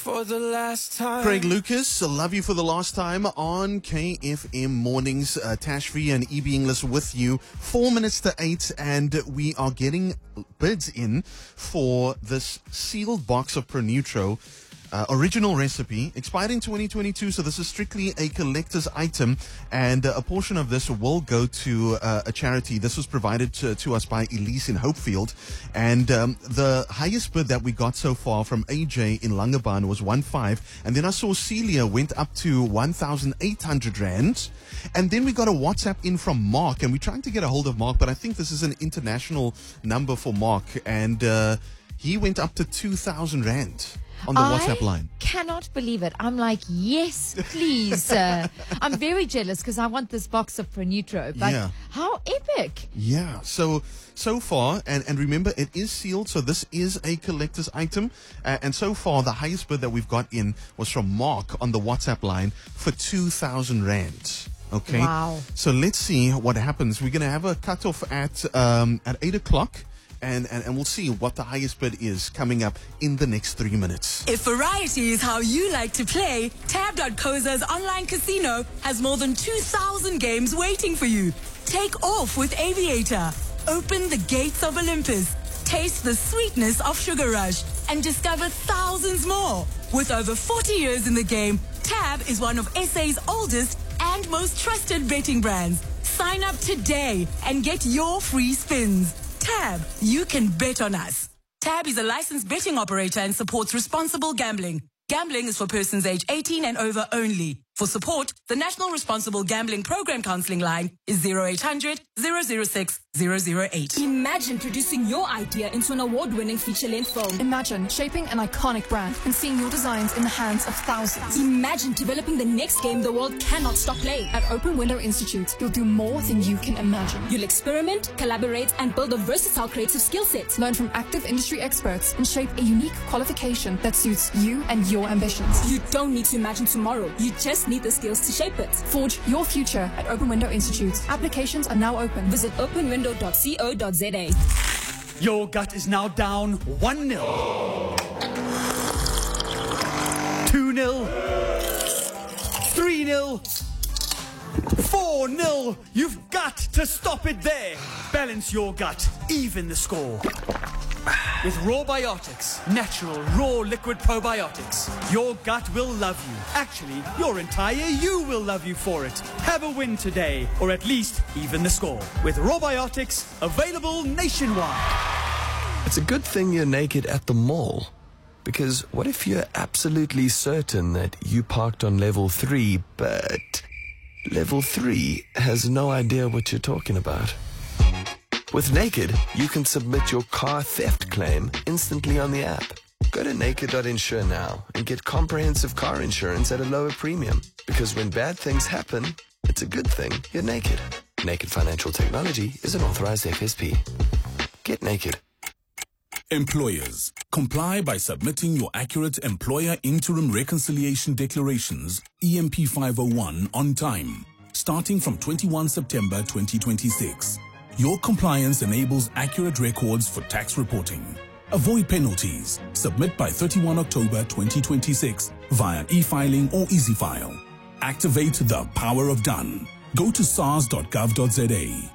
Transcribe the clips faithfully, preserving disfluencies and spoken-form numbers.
for the last time. Craig Lucas, Love You for the Last Time on K F M Mornings. Uh, Tash V and E B English with you. Four minutes to eight, and we are getting bids in for this sealed box of Pronutro. Uh, original recipe, expired in twenty twenty-two, so this is strictly a collector's item, and uh, a portion of this will go to uh, a charity. This was provided to, to us by Elise in Hopefield, and um, the highest bid that we got so far from A J in Langebaan was one five, and then I saw Celia went up to one thousand eight hundred rand, and then we got a WhatsApp in from Mark, and we're trying to get a hold of Mark, but I think this is an international number for Mark, and uh, he went up to two thousand rand. On the I WhatsApp line. Cannot believe it. I'm like, yes, please. uh, I'm very jealous because I want this box of Pronutro. But Yeah. how epic. Yeah. So, so far, and, and remember, it is sealed, so this is a collector's item. Uh, and so far, the highest bid that we've got in was from Mark on the WhatsApp line for two thousand rand. Okay. Wow. So let's see what happens. We're going to have a cutoff at, um, at eight o'clock. And, and, and we'll see what the highest bid is coming up in the next three minutes. If variety is how you like to play, tab dot co za's online casino has more than two thousand games waiting for you. Take off with Aviator. Open the gates of Olympus. Taste the sweetness of Sugar Rush. And discover thousands more. With over forty years in the game, Tab is one of S A's oldest and most trusted betting brands. Sign up today and get your free spins. Tab, you can bet on us. Tab is a licensed betting operator and supports responsible gambling. Gambling is for persons age eighteen and over only. For support, the National Responsible Gambling Program Counseling line is zero eight hundred, zero zero six, zero zero eight. Imagine producing your idea into an award-winning feature-length film. Imagine shaping an iconic brand and seeing your designs in the hands of thousands. Imagine developing the next game the world cannot stop playing. At Open Window Institute, you'll do more than you can imagine. You'll experiment, collaborate, and build a versatile creative skill set. Learn from active industry experts and shape a unique qualification that suits you and your ambitions. You don't need to imagine tomorrow. You just need the skills to shape it. Forge your future at Open Window Institute. Applications are now open. Visit open window dot co dot za. Your gut is now down one nil. two nil. three nil. four nil. You've got to stop it there. Balance your gut. Even the score. With Rawbiotics, natural, raw liquid probiotics, your gut will love you. Actually, your entire you will love you for it. Have a win today, or at least even the score. With Rawbiotics, available nationwide. It's a good thing you're naked at the mall. Because what if you're absolutely certain that you parked on level three, but level three has no idea what you're talking about? With Naked, you can submit your car theft claim instantly on the app. Go to naked dot insure now and get comprehensive car insurance at a lower premium. Because when bad things happen, it's a good thing you're naked. Naked Financial Technology is an authorized F S P. Get naked. Employers, comply by submitting your accurate Employer Interim Reconciliation Declarations, E M P five oh one, on time, starting from twenty-first September twenty twenty-six. Your compliance enables accurate records for tax reporting. Avoid penalties. Submit by thirty-first October twenty twenty-six via e-filing or EasyFile. Activate the power of done. Go to sars dot gov dot za.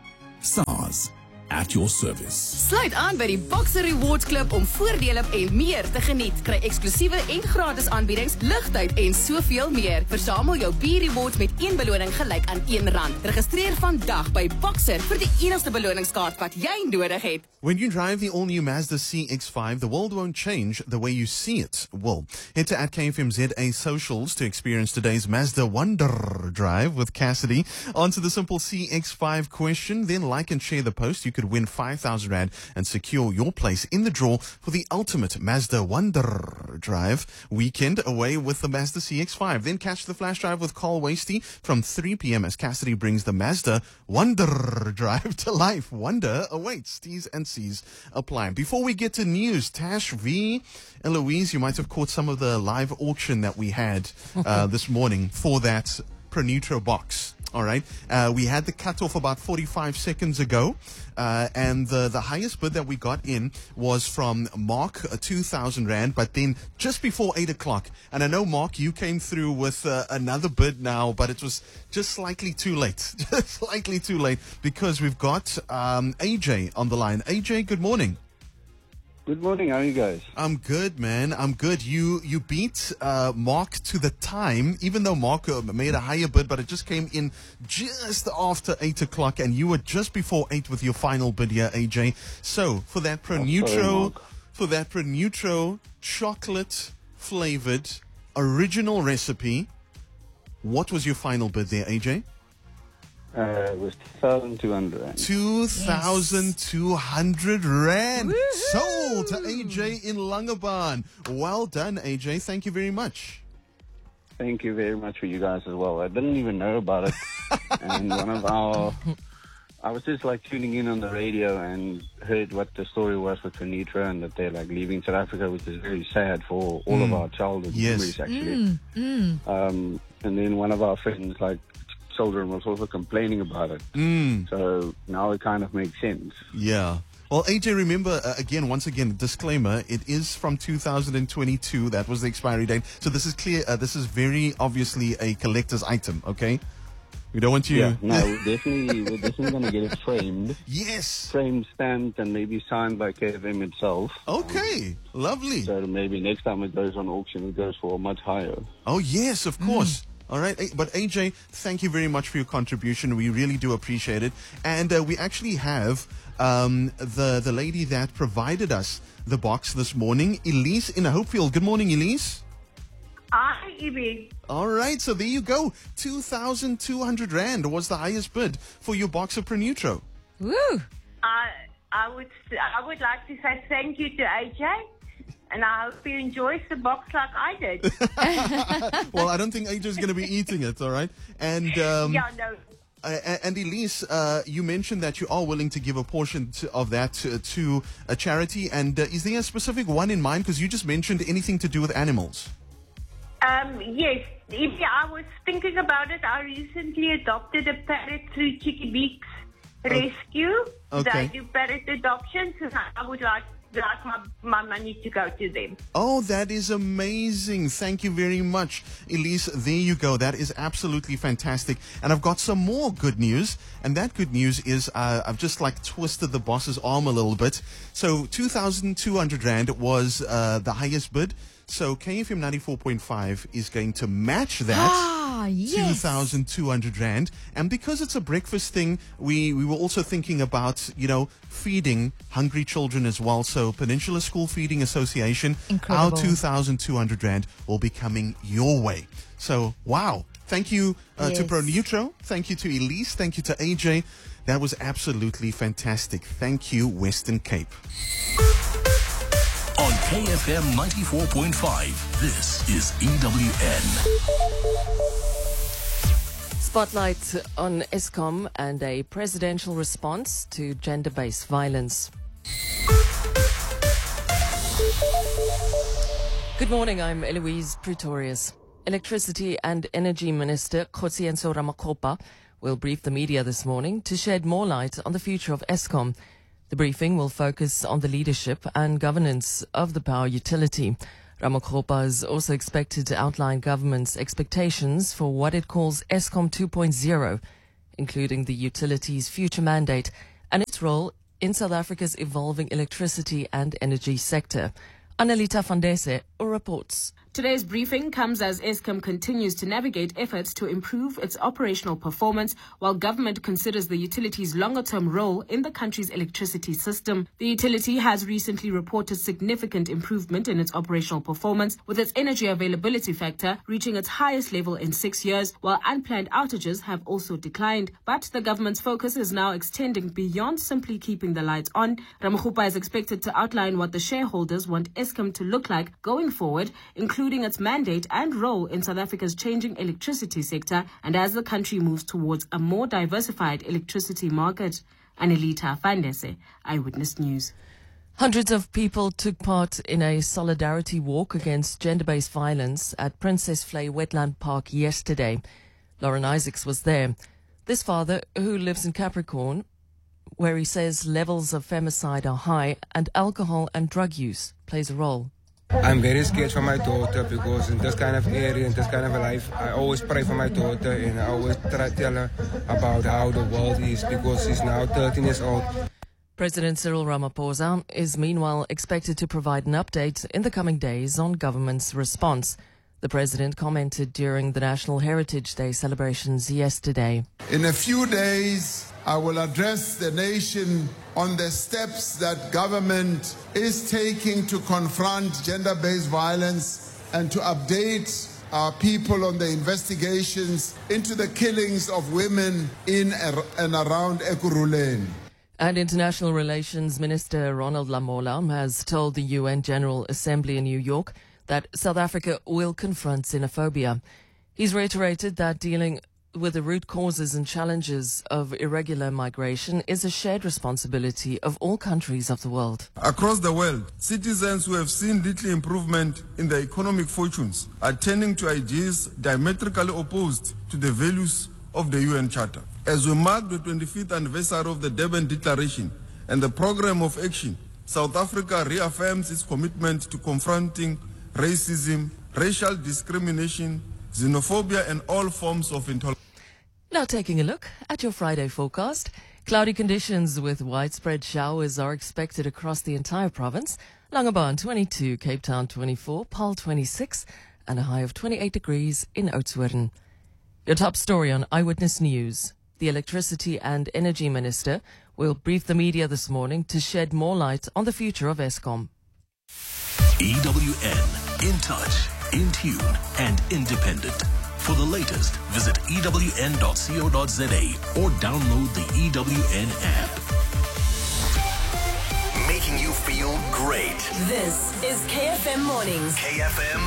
SARS, at your service. Sluit aan by die Boxer Rewards Club om voordele en meer te geniet. Kry eksklusiewe en gratis aanbiedings, ligtyd en soveel meer. Versamel jou B Rewards met een beloning gelyk aan een rand. Registreer vandag by Boxer vir die enigste beloningskaart wat jy nodig het. When you drive the all-new Mazda C X five, the world won't change the way you see it will. Head to at K F M Z A socials to experience today's Mazda Wonder Drive with Cassidy. Answer the simple C X five question, then like and share the post. You could win five thousand rand and secure your place in the draw for the ultimate Mazda Wonder Drive weekend away with the Mazda C X five. Then catch the flash drive with Carl Wasty from three p.m. as Cassidy brings the Mazda Wonder Drive to life. Wonder awaits. T's and C's apply. Before we get to news, Tash V, Eloise, you might have caught some of the live auction that we had uh, this morning for that Pronutro box. All right. Uh, we had the cutoff about forty-five seconds ago. Uh, and the, the highest bid that we got in was from Mark, uh, two thousand rand, but then just before eight o'clock. And I know, Mark, you came through with uh, another bid now, but it was just slightly too late. Just slightly too late because we've got um, A J on the line. A J, good morning. Good morning. How are you guys? I'm good, man. I'm good. You you beat uh, Mark to the time, even though Mark uh, made a higher bid, but it just came in just after eight o'clock, and you were just before eight with your final bid here, A J. So for that Pronutro, for that Pronutro chocolate flavored original recipe, what was your final bid there, A J? Uh, it was two thousand two hundred rand. two thousand two hundred rand. Sold to A J in Langebaan. Well done, A J. Thank you very much. Thank you very much for you guys as well. I didn't even know about it. And one of our... I was just like tuning in on the radio and heard what the story was with Pronutro and that they're like leaving South Africa, which is very sad for all Mm. of our childhood Yes. memories, actually. Mm, mm. Um, and then one of our friends, like, children was also complaining about it. Mm. So now it kind of makes sense. Yeah. Well, A J, remember, uh, again, once again, disclaimer, it is from two thousand twenty-two. That was the expiry date. So this is clear. Uh, this is very obviously a collector's item, okay? We don't want you... Yeah, no, we're definitely, we're definitely going to get it framed. Yes. Framed, stamped, and maybe signed by K F M itself. Okay, um, lovely. So maybe next time it goes on auction, it goes for much higher. Oh, yes, of course. All right. A- But A J, thank you very much for your contribution. We really do appreciate it. And uh, we actually have um, the, the lady that provided us the box this morning, Elise in Hopefield. Good morning, Elise. Hi, Ibi. All right, so there you go. two thousand two hundred rand was the highest bid for your box of Pronutro. Woo! I I would I would like to say thank you to A J, and I hope he enjoys the box like I did. Well, I don't think A J's going to be eating it, all right? And um, yeah, no. Uh, and Elise, uh, you mentioned that you are willing to give a portion to, of that to, to a charity. And uh, is there a specific one in mind? Because you just mentioned anything to do with animals. Um, yes, Ibi, I was thinking about it. I recently adopted a parrot through Chicky Beaks Rescue. Okay. They do parrot adoptions, and I would like like my, my money to go to them. Oh, that is amazing. Thank you very much, Elise. There you go. That is absolutely fantastic. And I've got some more good news. And that good news is uh, I've just like twisted the boss's arm a little bit. So two thousand two hundred rand was uh, the highest bid. So K F M ninety-four point five is going to match that. Ah, yes. two thousand two hundred rand. And because it's a breakfast thing, we, we were also thinking about, you know, feeding hungry children as well. So Peninsula School Feeding Association, Incredible. our two thousand two hundred rand will be coming your way. So, wow. Thank you uh, to Yes. Pronutro. Thank you to Elise. Thank you to A J. That was absolutely fantastic. Thank you, Western Cape. On K F M ninety-four point five, this is E W N. Spotlight on Eskom and a presidential response to gender-based violence. Good morning, I'm Eloise Pretorius. Electricity and Energy Minister Kgotsienso Ramakgopa will brief the media this morning to shed more light on the future of Eskom. The briefing will focus on the leadership and governance of the power utility. Ramakgopa is also expected to outline government's expectations for what it calls Eskom two point oh, including the utility's future mandate and its role in South Africa's evolving electricity and energy sector. Annalita Fandese reports. Today's briefing comes as Eskom continues to navigate efforts to improve its operational performance while government considers the utility's longer-term role in the country's electricity system. The utility has recently reported significant improvement in its operational performance, with its energy availability factor reaching its highest level in six years, while unplanned outages have also declined. But the government's focus is now extending beyond simply keeping the lights on. Ramakgopa is expected to outline what the shareholders want Eskom to look like going forward, including including its mandate and role in South Africa's changing electricity sector and as the country moves towards a more diversified electricity market. Anelita Fandese, Eyewitness News. Hundreds of people took part in a solidarity walk against gender-based violence at Princess Flay Wetland Park yesterday. Lauren Isaacs was there. This father, who lives in Capricorn, where he says levels of femicide are high and alcohol and drug use plays a role. I'm very scared for my daughter because in this kind of area, in this kind of a life, I always pray for my daughter and I always try to tell her about how the world is because she's now thirteen years old. President Cyril Ramaphosa is meanwhile expected to provide an update in the coming days on government's response. The president commented during the National Heritage Day celebrations yesterday. In a few days, I will address the nation on the steps that government is taking to confront gender-based violence and to update our people on the investigations into the killings of women in and around Ekurhuleni. And International Relations Minister Ronald Lamola has told the U N General Assembly in New York that South Africa will confront xenophobia. He's reiterated that dealing with the root causes and challenges of irregular migration is a shared responsibility of all countries of the world. Across the world, citizens who have seen little improvement in their economic fortunes are turning to ideas diametrically opposed to the values of the U N Charter. As we mark the twenty-fifth anniversary of the Durban Declaration and the Programme of Action, South Africa reaffirms its commitment to confronting racism, racial discrimination, xenophobia, and all forms of intolerance. Now taking a look at your Friday forecast. Cloudy conditions with widespread showers are expected across the entire province. Langebaan twenty-two, Cape Town twenty-four, Paarl twenty-six, and a high of twenty-eight degrees in Oudtshoorn. Your top story on Eyewitness News. The Electricity and Energy Minister will brief the media this morning to shed more light on the future of Eskom. E W N, in touch, in tune, and independent. For the latest, visit E W N dot co dot za or download the E W N app. Making you feel great. This is K F M Mornings. K F M